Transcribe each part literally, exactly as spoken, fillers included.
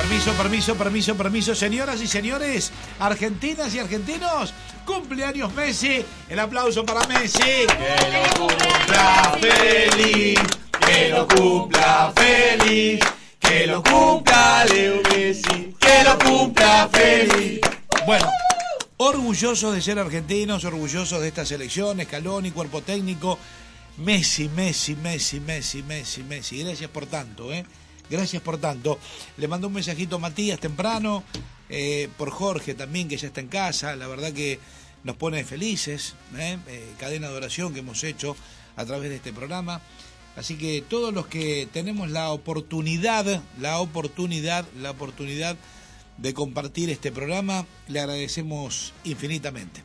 Permiso, permiso, permiso, permiso. Señoras y señores, argentinas y argentinos, cumpleaños Messi. El aplauso para Messi. Que lo cumpla feliz, que lo cumpla feliz, que lo cumpla Leo Messi, que lo cumpla feliz. Bueno, orgullosos de ser argentinos, orgullosos de esta selección, Scaloni, cuerpo técnico. Messi, Messi, Messi, Messi, Messi, Messi. Gracias por tanto, ¿eh? Gracias por tanto. Le mandó un mensajito a Matías temprano, eh, por Jorge también, que ya está en casa. La verdad que nos pone felices, ¿eh? Eh, cadena de oración que hemos hecho a través de este programa. Así que todos los que tenemos la oportunidad, la oportunidad, la oportunidad de compartir este programa, le agradecemos infinitamente.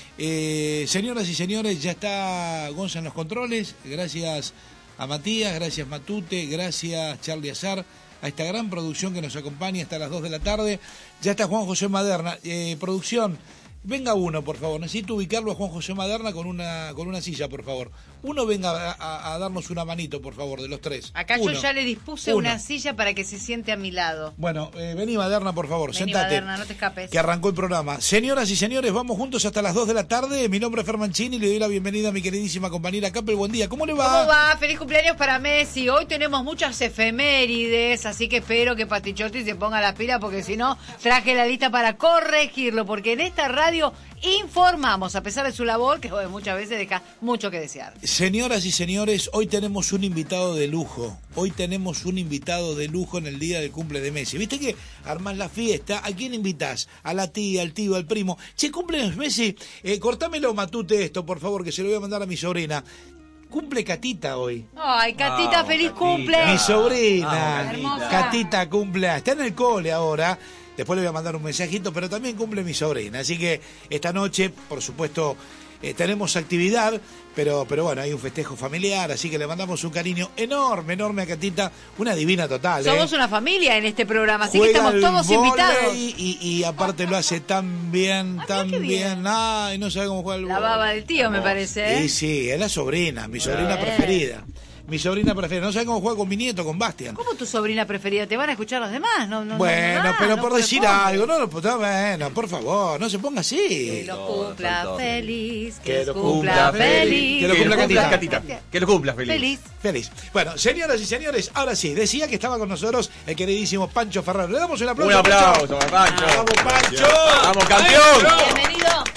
Eh, señoras y señores, ya está Gonza en los controles. Gracias a Matías, gracias Matute, gracias Charlie Azar, a esta gran producción que nos acompaña hasta las dos de la tarde. Ya está Juan José Maderna. Eh, producción, venga uno, por favor. Necesito ubicarlo a Juan José Maderna con una con una silla, por favor. Uno venga a, a, a darnos una manito, por favor, de los tres. Acá uno. Yo ya le dispuse uno. una silla para que se siente a mi lado. Bueno, eh, vení Maderna, por favor, Vení, sentate. Maderna, no te escapes. Que arrancó el programa. Señoras y señores, vamos juntos hasta las dos de la tarde. Mi nombre es Fermanchini y le doy la bienvenida a mi queridísima compañera Capel. Buen día, ¿cómo le va? ¿Cómo va? Feliz cumpleaños para Messi. Hoy tenemos muchas efemérides, así que espero que Patichotti se ponga las pilas, porque si no, traje la lista para corregirlo, porque en esta radio informamos, a pesar de su labor, que joder, muchas veces deja mucho que desear. Señoras y señores, hoy tenemos un invitado de lujo. Hoy tenemos un invitado de lujo en el día del cumple de Messi. ¿Viste que armás la fiesta? ¿A quién invitás? A la tía, al tío, al primo. Che, cumpleaños Messi. Eh, cortámelo, Matute, esto, por favor, que se lo voy a mandar a mi sobrina. Cumple Catita hoy. Ay, Catita, Ah, feliz Catita. cumple. Mi sobrina. Ah, hermosa. Catita cumple. Está en el cole ahora. Después le voy a mandar un mensajito, pero también cumple mi sobrina. Así que esta noche, por supuesto, eh, tenemos actividad, pero, pero bueno, hay un festejo familiar, así que le mandamos un cariño enorme, enorme a Catita, una divina total. Somos ¿eh? una familia en este programa, así Juega que estamos al todos vóley invitados. Y, y, y aparte lo hace tan bien, Ah, tan qué bien. bien. Ay, no sabe cómo juega el La vóley. baba del tío, me parece, ¿eh? Sí, sí, es la sobrina, mi sobrina Bien. preferida. Mi sobrina preferida. No sabe cómo juega con mi nieto, con Bastian. ¿Cómo tu sobrina preferida? ¿Te van a escuchar los demás? No, no, Bueno, no, no, pero no por decir corresponde. algo, no, no, pues, bueno, por favor, no se ponga así. Que lo Todo, cumpla todo. feliz, Que que lo lo cumpla cumpla feliz. Que lo cumpla Catita. Catita. Que lo cumpla feliz. Feliz. Feliz. Bueno, señoras y señores, ahora sí, decía que estaba con nosotros el queridísimo Pancho Ferrer. Le damos un aplauso. Un Pancho. aplauso, Pancho. Vamos, Pancho. Vamos, campeón. Bienvenido.